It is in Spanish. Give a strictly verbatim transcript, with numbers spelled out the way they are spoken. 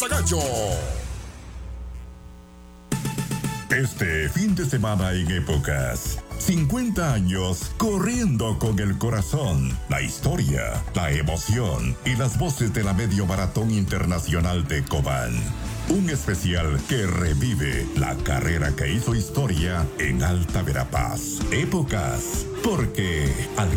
Gallo. Este fin de semana en Épocas, cincuenta años corriendo con el corazón, la historia, la emoción y las voces de la Medio Maratón Internacional de Cobán. Un especial que revive la carrera que hizo historia en Alta Verapaz. Épocas, porque al